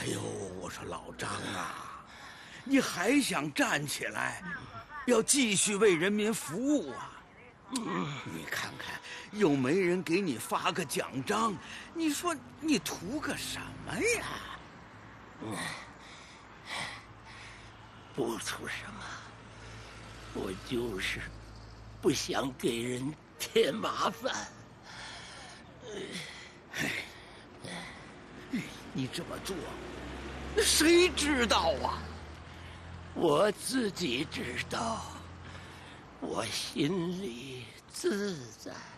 哎呦，我说老张啊，你还想站起来，要继续为人民服务啊？你看看，又没人给你发个奖章，你说你图个什么呀？ 不图什么，我就是不想给人添麻烦。 你这么做，谁知道啊？ 我自己知道，我心里自在。